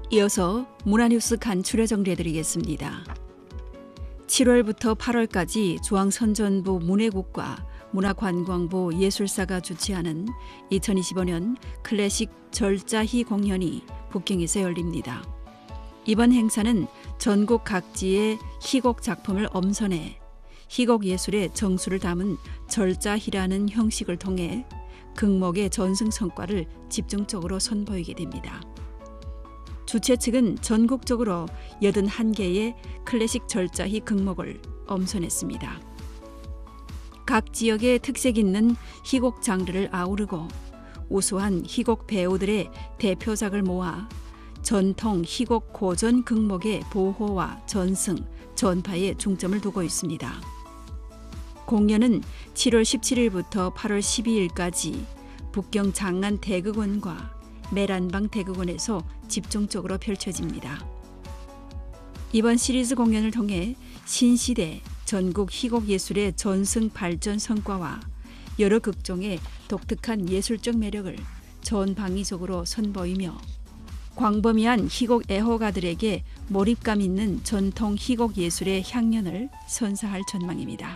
이어서 문화뉴스 간추려 정리해드리겠습니다. 7월부터 8월까지 중앙선전부 문해국과 문화관광부 예술사가 주최하는 2025년 클래식 절자희 공연이 북경에서 열립니다. 이번 행사는 전국 각지의 희곡 작품을 엄선해 희곡 예술의 정수를 담은 절자희라는 형식을 통해 극목의 전승 성과를 집중적으로 선보이게 됩니다. 주최 측은 전국적으로 81개의 클래식 절자희 극목을 엄선했습니다. 각 지역의 특색 있는 희곡 장르를 아우르고 우수한 희곡 배우들의 대표작을 모아 전통 희곡 고전 극목의 보호와 전승, 전파에 중점을 두고 있습니다. 공연은 7월 17일부터 8월 12일까지 북경 장안 대극원과 매란방 대극원에서 집중적으로 펼쳐집니다. 이번 시리즈 공연을 통해 신시대 전국 희곡 예술의 전승 발전 성과와 여러 극종의 독특한 예술적 매력을 전방위적으로 선보이며 광범위한 희곡 애호가들에게 몰입감 있는 전통 희곡 예술의 향연을 선사할 전망입니다.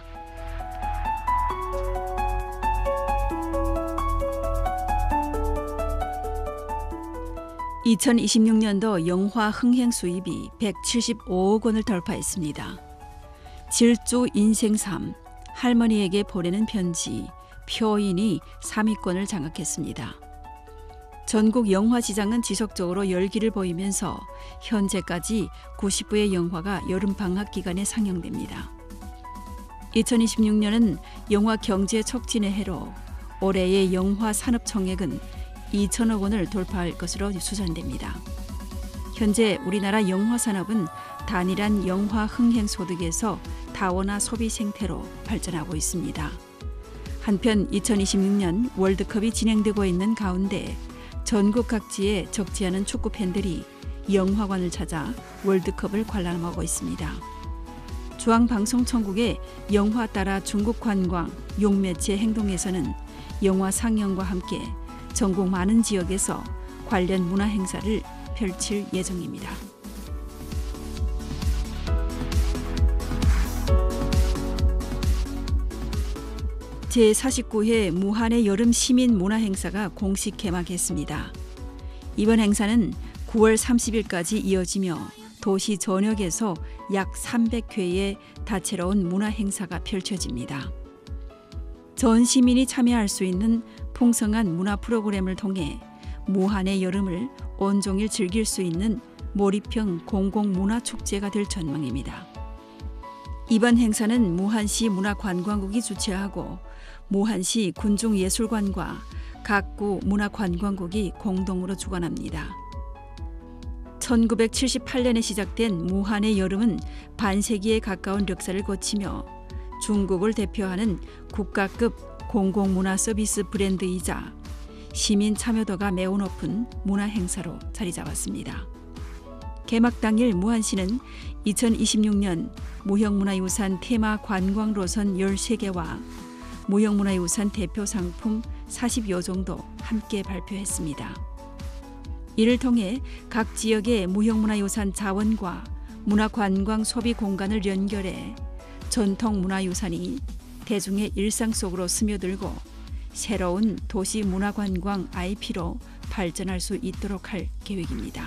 (2026년도) 영화 흥행 수입이 175억 원을 돌파했습니다. 질주 인생삼, 할머니에게 보내는 편지, 표인이 3위권을 장악했습니다. 전국 영화 시장은 지속적으로 열기를 보이면서 현재까지 90부의 영화가 여름방학 기간에 상영됩니다. 2026년은 영화 경제 촉진의 해로 올해의 영화 산업 총액은 2천억 원을 돌파할 것으로 추산됩니다. 현재 우리나라 영화 산업은 단일한 영화 흥행 소득에서 다원화 소비 생태로 발전하고 있습니다. 한편 2026년 월드컵이 진행되고 있는 가운데 전국 각지의 적지 않은 축구 팬들이 영화관을 찾아 월드컵을 관람하고 있습니다. 중앙방송총국의 영화 따라 중국 관광 용매체 행동에서는 영화 상영과 함께 전국 많은 지역에서 관련 문화 행사를 펼칠 예정입니다. 제49회 무한의 여름 시민 문화 행사가 공식 개막했습니다. 이번 행사는 9월 30일까지 이어지며 도시 전역에서 약 300회의 다채로운 문화 행사가 펼쳐집니다. 전 시민이 참여할 수 있는 풍성한 문화 프로그램을 통해 무한의 여름을 온종일 즐길 수 있는 몰입형 공공문화축제가 될 전망입니다. 이번 행사는 무한시 문화관광국이 주최하고 무한시 군중예술관과 각구 문화관광국이 공동으로 주관합니다. 1978년에 시작된 무한의 여름은 반세기에 가까운 역사를 거치며 중국을 대표하는 국가급 공공문화 서비스 브랜드이자 시민 참여도가 매우 높은 문화 행사로 자리 잡았습니다. 개막 당일 무한시는 2026년 무형문화유산 테마 관광로선 13개와 무형문화유산 대표 상품 40여 종도 함께 발표했습니다. 이를 통해 각 지역의 무형문화유산 자원과 문화관광 소비 공간을 연결해 전통문화유산이 대중의 일상 속으로 스며들고 새로운 도시 문화관광 IP로 발전할 수 있도록 할 계획입니다.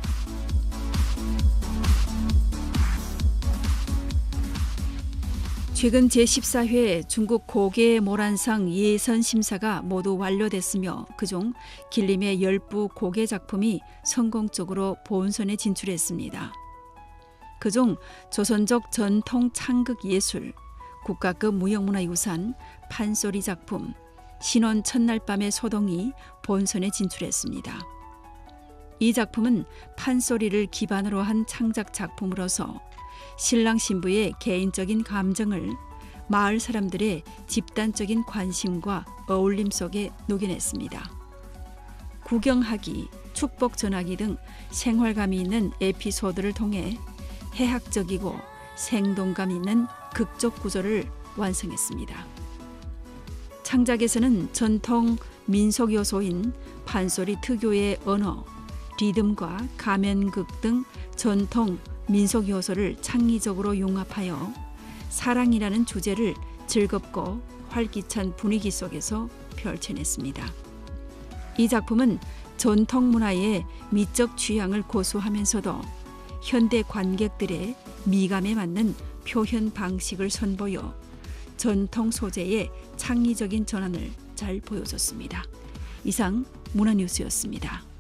최근 제14회 중국 고개 모란상 예선 심사가 모두 완료됐으며 그중 길림의 10부 고개 작품이 성공적으로 본선에 진출했습니다. 그중 조선족 전통 창극 예술, 국가급 무형문화유산 판소리 작품 신혼 첫날 밤의 소동이 본선에 진출했습니다. 이 작품은 판소리를 기반으로 한 창작 작품으로서 신랑 신부의 개인적인 감정을 마을 사람들의 집단적인 관심과 어울림 속에 녹여냈습니다. 구경하기, 축복 전하기 등 생활감이 있는 에피소드를 통해 해학적이고 생동감 있는 극적 구조를 완성했습니다. 창작에서는 전통 민속 요소인 판소리 특유의 언어, 리듬과 가면극 등 전통 민속 요소를 창의적으로 용합하여 사랑이라는 주제를 즐겁고 활기찬 분위기 속에서 펼쳐냈습니다. 이 작품은 전통 문화의 미적 취향을 고수하면서도 현대 관객들의 미감에 맞는 표현 방식을 선보여 전통 소재의 창의적인 전환을 잘 보여줬습니다. 이상 문화뉴스였습니다.